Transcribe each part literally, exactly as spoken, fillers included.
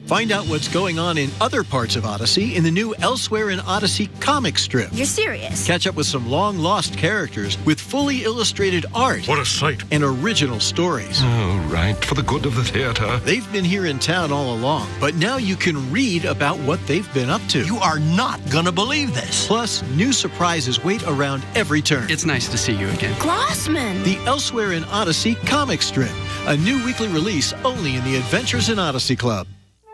Find out what's going on in other parts of Odyssey in the new Elsewhere in Odyssey comic strip. You're serious? Catch up with some long-lost characters with fully illustrated art. What a sight. And original stories. Oh, right, for the good of the theater. They've been here in town all along, but now you can read about what they've been up to. You are not gonna believe this. Plus, new surprises wait around every turn. It's nice to see you again. Grossman! The Elsewhere in Odyssey comic strip. A new weekly release only in the Adventures in Odyssey Club.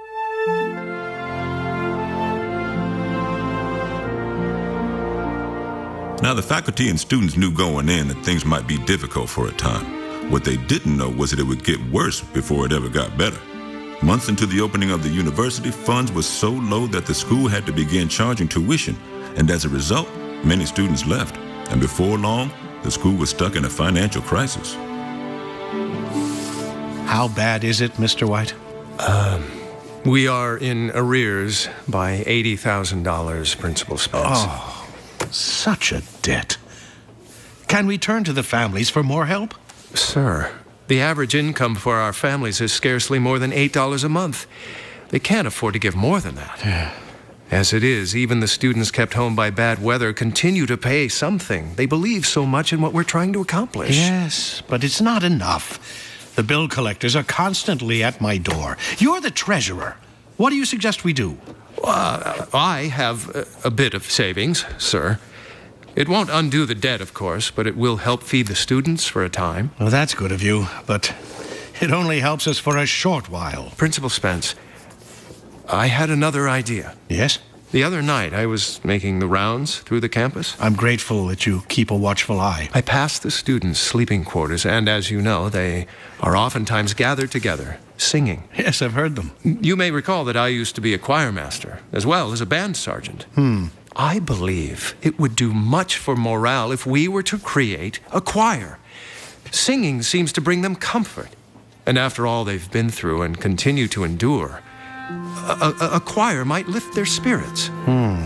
Now, the faculty and students knew going in that things might be difficult for a time. What they didn't know was that it would get worse before it ever got better. Months into the opening of the university, funds were so low that the school had to begin charging tuition, and as a result, many students left. And before long, the school was stuck in a financial crisis. How bad is it, Mister White? Um, we are in arrears by eighty thousand dollars, Principal Spence. Oh. Such a debt. Can we turn to the families for more help? Sir, the average income for our families is scarcely more than eight dollars a month. They can't afford to give more than that. Yeah. As it is, even the students kept home by bad weather continue to pay something. They believe so much in what we're trying to accomplish. Yes, but it's not enough. The bill collectors are constantly at my door. You're the treasurer. What do you suggest we do? Uh, I have a, a bit of savings, sir. It won't undo the debt, of course, but it will help feed the students for a time. Well, that's good of you, but it only helps us for a short while. Principal Spence, I had another idea. Yes? The other night, I was making the rounds through the campus. I'm grateful that you keep a watchful eye. I passed the students' sleeping quarters, and as you know, they are oftentimes gathered together, singing. Yes, I've heard them. You may recall that I used to be a choir master, as well as a band sergeant. Hmm. I believe it would do much for morale if we were to create a choir. Singing seems to bring them comfort. And after all they've been through and continue to endure, a, a, a choir might lift their spirits. Hmm.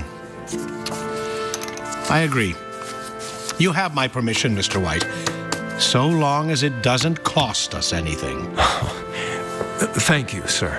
I agree. You have my permission, Mister White, so long as it doesn't cost us anything. Thank you, sir.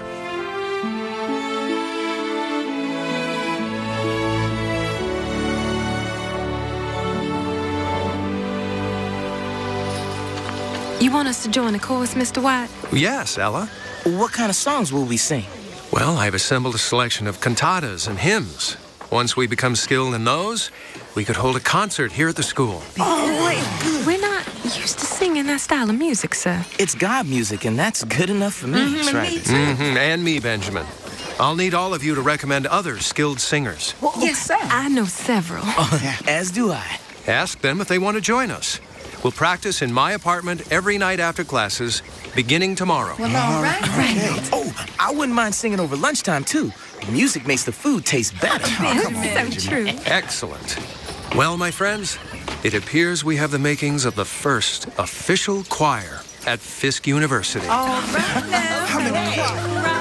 You want us to join the chorus, Mister White? Yes, Ella. What kind of songs will we sing? Well, I've assembled a selection of cantatas and hymns. Once we become skilled in those, we could hold a concert here at the school. Oh, wait, we're not used to singing that style of music, sir. It's God music, and that's good enough for me. Mm-hmm, Try me it. too. Mm-hmm, and me, Benjamin. I'll need all of you to recommend other skilled singers. Well, yes, sir. I know several. Oh, as do I. Ask them if they want to join us. We'll practice in my apartment every night after classes, beginning tomorrow. Well, all right. Okay. Oh, I wouldn't mind singing over lunchtime, too. Music makes the food taste better. Oh, that's so true. Excellent. Well, my friends, it appears we have the makings of the first official choir at Fisk University. All right now.